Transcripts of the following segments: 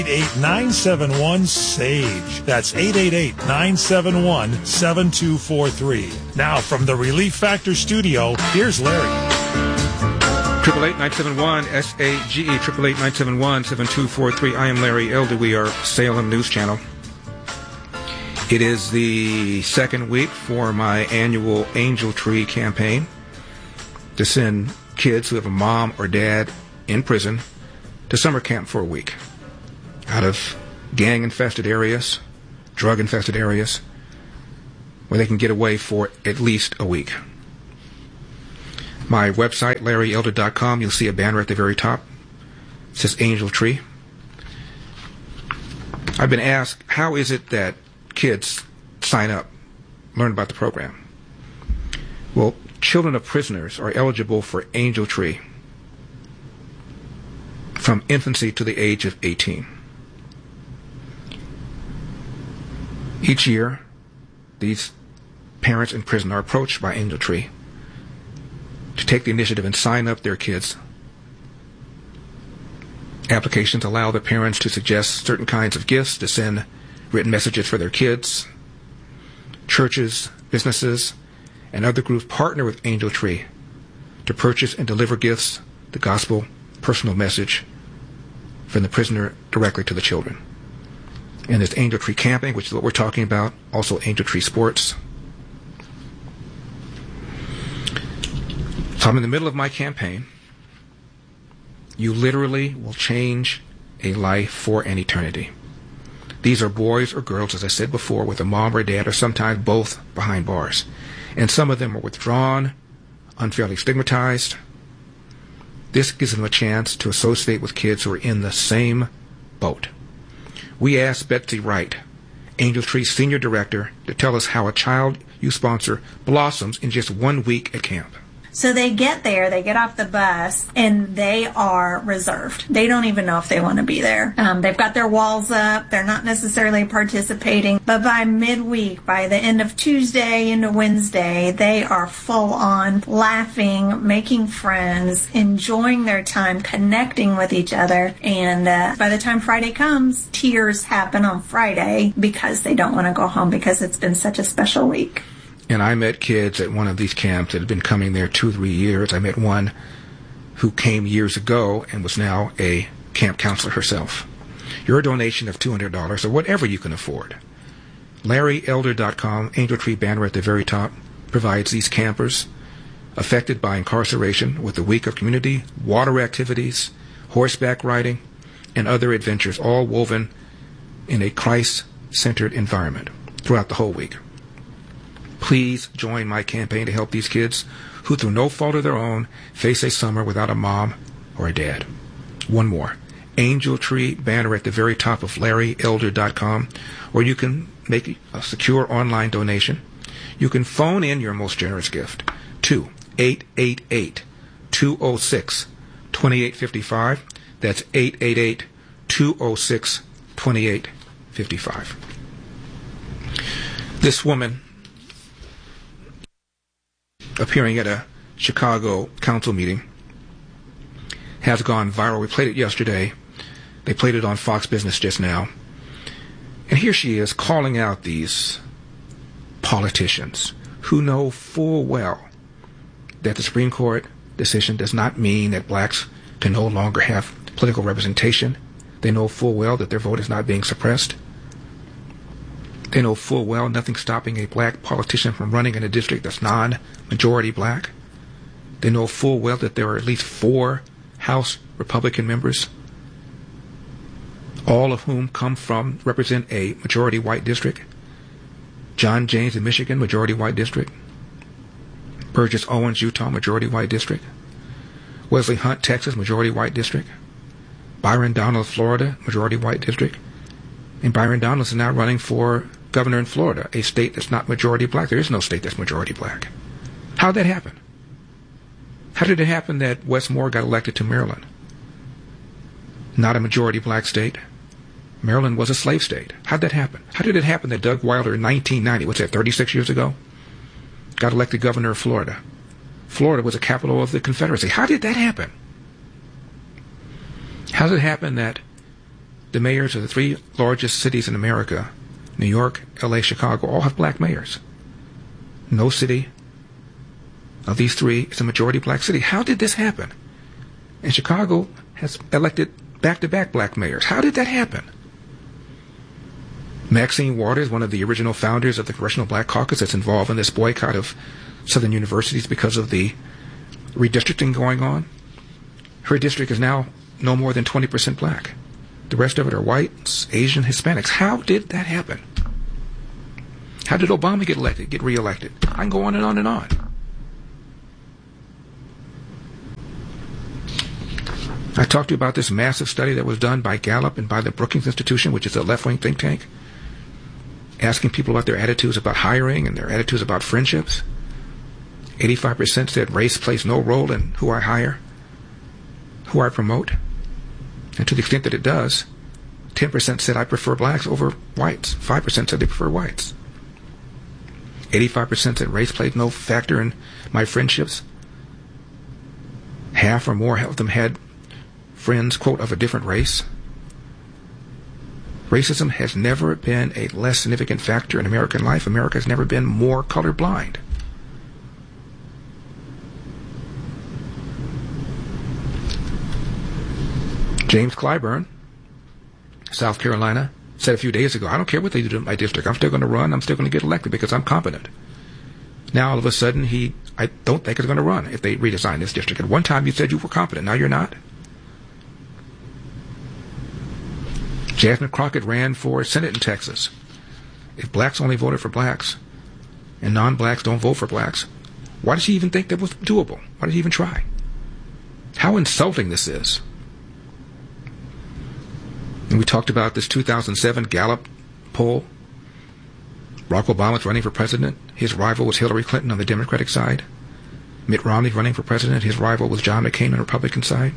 888-971-SAGE. That's 888-971-7243. Now from the Relief Factor studio, here's Larry. 888-971-SAGE, 888-971-7243. I am Larry Elder. We are Salem News Channel. It is the second week for my annual Angel Tree campaign to send kids who have a mom or dad in prison to summer camp for a week out of gang-infested areas, drug-infested areas, where they can get away for at least a week. My website, LarryElder.com, you'll see a banner at the very top. It says Angel Tree. I've been asked, how is it that kids sign up, learn about the program? Well, children of prisoners are eligible for Angel Tree from infancy to the age of 18. Each year, these parents in prison are approached by Angel Tree to take the initiative and sign up their kids. Applications allow the parents to suggest certain kinds of gifts, to send written messages for their kids. Churches, businesses, and other groups partner with Angel Tree to purchase and deliver gifts, the gospel, personal message from the prisoner directly to the children. And there's Angel Tree camping, which is what we're talking about, also Angel Tree sports. So I'm in the middle of my campaign. You literally will change a life for an eternity. These are boys or girls, as I said before, with a mom or dad, or sometimes both behind bars. And some of them are withdrawn, unfairly stigmatized. This gives them a chance to associate with kids who are in the same boat. We asked Betsy Wright, Angel Tree Senior Director, to tell us how a child you sponsor blossoms in just 1 week at camp. So they get there, they get off the bus, and they are reserved. They don't even know if they want to be there. They've got their walls up. They're not necessarily participating. But by midweek, by the end of Tuesday into Wednesday, they are full on laughing, making friends, enjoying their time, connecting with each other. And by the time Friday comes, tears happen on Friday because they don't want to go home because it's been such a special week. And I met kids at one of these camps that had been coming there 2 or 3 years. I met one who came years ago and was now a camp counselor herself. Your donation of $200 or whatever you can afford. LarryElder.com, Angel Tree banner at the very top, provides these campers affected by incarceration with a week of community, water activities, horseback riding, and other adventures, all woven in a Christ-centered environment throughout the whole week. Please join my campaign to help these kids who, through no fault of their own, face a summer without a mom or a dad. One more. Angel Tree banner at the very top of LarryElder.com, or you can make a secure online donation. You can phone in your most generous gift to 888-206-2855. That's 888-206-2855. This woman, appearing at a Chicago council meeting, has gone viral. We played it yesterday. They played it on Fox Business just now. And here she is calling out these politicians who know full well that the Supreme Court decision does not mean that blacks can no longer have political representation. They know full well that their vote is not being suppressed. They know full well nothing's stopping a black politician from running in a district that's non-majority black. They know full well that there are at least 4 House Republican members, all of whom represent a majority white district. John James in Michigan, majority white district. Burgess Owens, Utah, majority white district. Wesley Hunt, Texas, majority white district. Byron Donalds, Florida, majority white district. And Byron Donalds is now running for governor in Florida, a state that's not majority black. There is no state that's majority black. How did that happen? How did it happen that Wes Moore got elected to Maryland? Not a majority black state. Maryland was a slave state. How did that happen? How did it happen that Doug Wilder in 1990, what's that, 36 years ago, got elected governor of Florida? Florida was the capital of the Confederacy. How did that happen? How did it happen that the mayors of the 3 largest cities in America, New York, L.A., Chicago, all have black mayors. No city of these 3 is a majority black city. How did this happen? And Chicago has elected back-to-back black mayors. How did that happen? Maxine Waters, one of the original founders of the Congressional Black Caucus, that's involved in this boycott of Southern universities because of the redistricting going on. Her district is now no more than 20% black. The rest of it are whites, Asian, Hispanics. How did that happen? How did Obama get reelected? I can go on and on and on. I talked to you about this massive study that was done by Gallup and by the Brookings Institution, which is a left-wing think tank, asking people about their attitudes about hiring and their attitudes about friendships. 85% said race plays no role in who I hire, who I promote. And to the extent that it does, 10% said I prefer blacks over whites. 5% said they prefer whites. 85% said race played no factor in my friendships. Half or more of them had friends, quote, of a different race. Racism has never been a less significant factor in American life. America has never been more colorblind. James Clyburn, South Carolina, said a few days ago, I don't care what they do to my district. I'm still going to run. I'm still going to get elected because I'm competent. Now, all of a sudden, I don't think is going to run if they redesign this district. At one time, you said you were competent. Now you're not. Jasmine Crockett ran for Senate in Texas. If blacks only voted for blacks and non-blacks don't vote for blacks, why did she even think that was doable? Why did she even try? How insulting this is. And we talked about this 2007 Gallup poll. Barack Obama's running for president. His rival was Hillary Clinton on the Democratic side. Mitt Romney running for president. His rival was John McCain on the Republican side.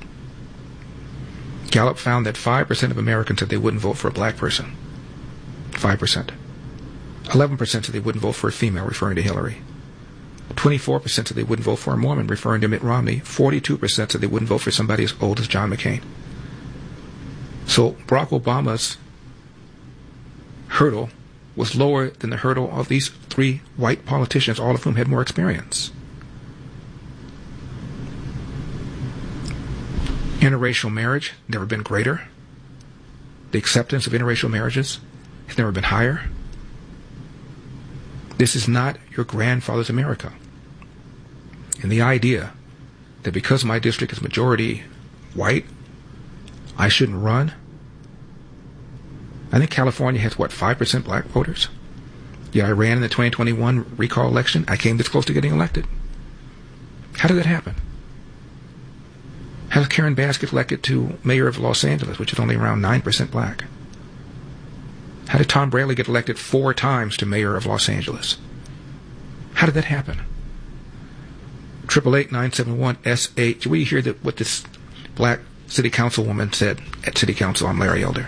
Gallup found that 5% of Americans said they wouldn't vote for a black person. 5%. 11% said they wouldn't vote for a female, referring to Hillary. 24% said they wouldn't vote for a Mormon, referring to Mitt Romney. 42% said they wouldn't vote for somebody as old as John McCain. So Barack Obama's hurdle was lower than the hurdle of these 3 white politicians, all of whom had more experience. Interracial marriage, never been greater. The acceptance of interracial marriages has never been higher. This is not your grandfather's America. And the idea that because my district is majority white, I shouldn't run. I think California has, 5% black voters? Yet I ran in the 2021 recall election. I came this close to getting elected. How did that happen? How did Karen Bass get elected to mayor of Los Angeles, which is only around 9% black? How did Tom Bradley get elected 4 times to mayor of Los Angeles? How did that happen? 888-971-SH. We hear what this black city councilwoman said at City Council. I'm Larry Elder.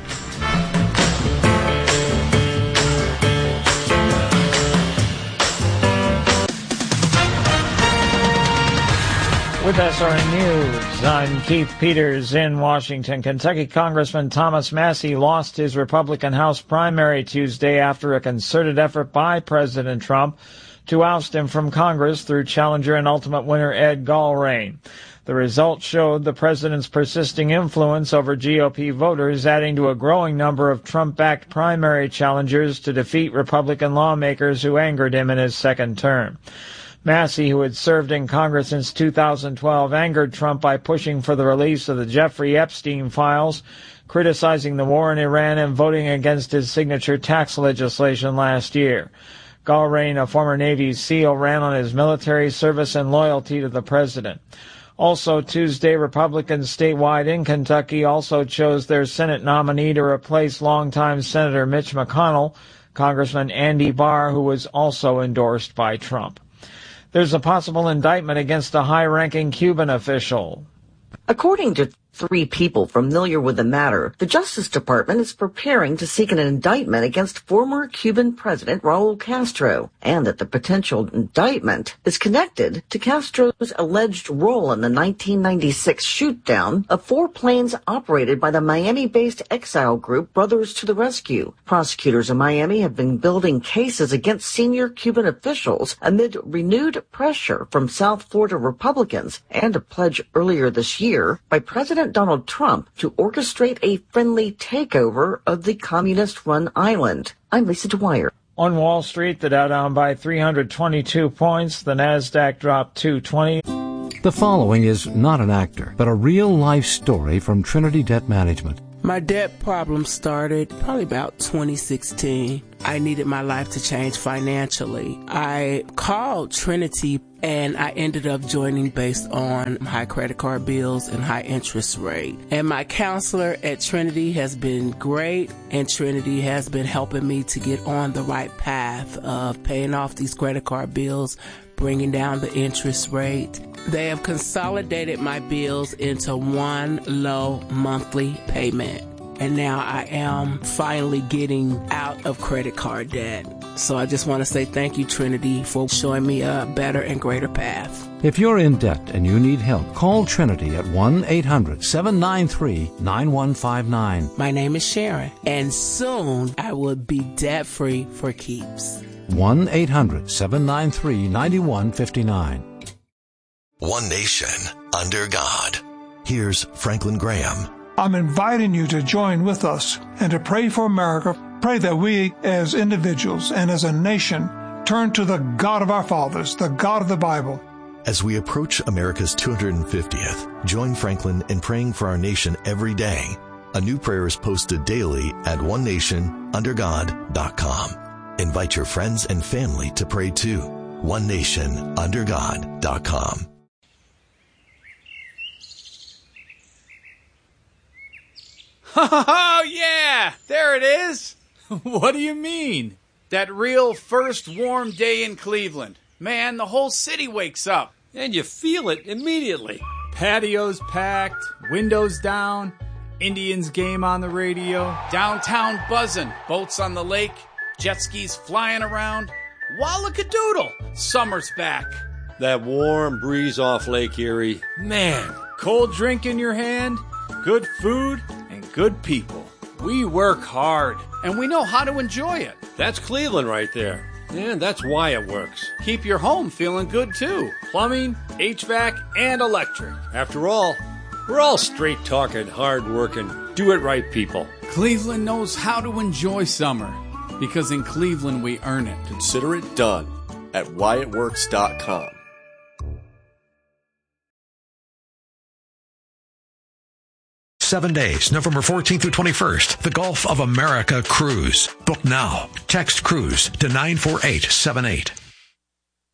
With SRN News, I'm Keith Peters in Washington. Kentucky Congressman Thomas Massie lost his Republican House primary Tuesday after a concerted effort by President Trump to oust him from Congress through challenger and ultimate winner Ed Gallrein. The results showed the president's persisting influence over GOP voters, adding to a growing number of Trump-backed primary challengers to defeat Republican lawmakers who angered him in his second term. Massie, who had served in Congress since 2012, angered Trump by pushing for the release of the Jeffrey Epstein files, criticizing the war in Iran, and voting against his signature tax legislation last year. Gallrein, a former Navy SEAL, ran on his military service and loyalty to the president. Also Tuesday, Republicans statewide in Kentucky also chose their Senate nominee to replace longtime Senator Mitch McConnell, Congressman Andy Barr, who was also endorsed by Trump. There's a possible indictment against a high-ranking Cuban official. According to 3 people familiar with the matter, the Justice Department is preparing to seek an indictment against former Cuban President Raul Castro, and that the potential indictment is connected to Castro's alleged role in the 1996 shoot-down of 4 planes operated by the Miami-based exile group Brothers to the Rescue. Prosecutors in Miami have been building cases against senior Cuban officials amid renewed pressure from South Florida Republicans and a pledge earlier this year by President Donald Trump to orchestrate a friendly takeover of the communist-run island. I'm Lisa Dwyer. On Wall Street, the Dow down by 322 points. The Nasdaq dropped 220. The following is not an actor, but a real-life story from Trinity Debt Management. My debt problem started probably about 2016. I needed my life to change financially. I called Trinity and I ended up joining based on high credit card bills and high interest rate. And my counselor at Trinity has been great, and Trinity has been helping me to get on the right path of paying off these credit card bills, bringing down the interest rate. They have consolidated my bills into one low monthly payment. And now I am finally getting out of credit card debt. So I just want to say thank you, Trinity, for showing me a better and greater path. If you're in debt and you need help, call Trinity at 1-800-793-9159. My name is Sharon, and soon I will be debt-free for keeps. 1-800-793-9159. One nation, under God. Here's Franklin Graham. I'm inviting you to join with us and to pray for America. Pray that we as individuals and as a nation turn to the God of our fathers, the God of the Bible. As we approach America's 250th, join Franklin in praying for our nation every day. A new prayer is posted daily at onenationundergod.com. Invite your friends and family to pray too. onenationundergod.com. Oh, yeah, there it is. What do you mean? That real first warm day in Cleveland. Man, the whole city wakes up. And you feel it immediately. Patios packed, windows down, Indians game on the radio. Downtown buzzing, boats on the lake, jet skis flying around. Wallakadoodle, summer's back. That warm breeze off Lake Erie. Man, cold drink in your hand, good food, and good people. We work hard, and we know how to enjoy it. That's Cleveland right there. And that's why it works. Keep your home feeling good, too. Plumbing, HVAC, and electric. After all, we're all straight-talking, hard-working, do-it-right people. Cleveland knows how to enjoy summer, because in Cleveland we earn it. Consider it done at whyitworks.com. Seven days, November 14th through 21st, the Gulf of America Cruise. Book now. Text cruise to 94878.